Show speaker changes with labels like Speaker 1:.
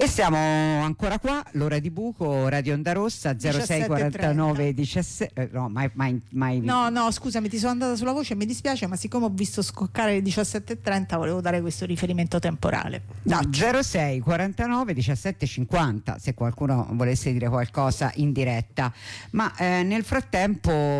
Speaker 1: E siamo ancora qua, l'ora di buco, Radio Onda Rossa 0649 17. No, mai.
Speaker 2: No, scusami, ti sono andata sulla voce, mi dispiace, ma siccome ho visto scoccare le 17:30 volevo dare questo riferimento temporale.
Speaker 1: No, 06 49 17 50, se qualcuno volesse dire qualcosa in diretta. Ma nel frattempo